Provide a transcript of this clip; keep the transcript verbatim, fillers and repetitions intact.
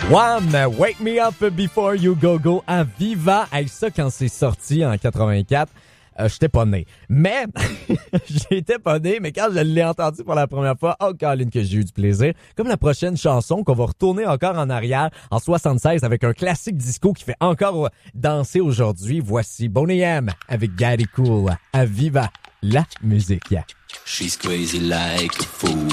Wham! Wake Me Up Before You Go Go à Viva. Hey, ça, quand c'est sorti en quatre-vingt-quatre, euh, j'étais pas né. Mais, j'étais pas né, mais quand je l'ai entendu pour la première fois, oh, Colin, que j'ai eu du plaisir. Comme la prochaine chanson qu'on va retourner encore en arrière, en soixante-seize, avec un classique disco qui fait encore danser aujourd'hui. Voici Boney M avec Gary Cool à Viva, la musique. She's crazy like a fool.